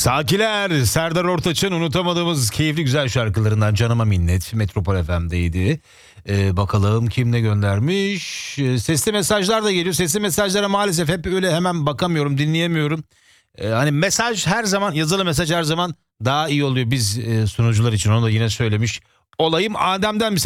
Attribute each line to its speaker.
Speaker 1: Sakiler, Serdar Ortaç'ın unutamadığımız keyifli güzel şarkılarından Canıma Minnet Metropol FM'deydi. Bakalım kim ne göndermiş. Sesli mesajlar da geliyor. Sesli mesajlara maalesef hep öyle hemen bakamıyorum, dinleyemiyorum. Hani mesaj her zaman, yazılı mesaj her zaman daha iyi oluyor biz sunucular için. Onu da yine söylemiş olayım. Adem'den bir